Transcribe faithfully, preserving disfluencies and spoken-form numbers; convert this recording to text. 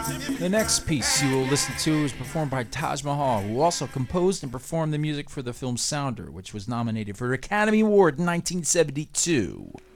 The next piece you will listen to is performed by Taj Mahal, who also composed and performed the music for the film Sounder, which was nominated for an Academy Award in nineteen seventy-two.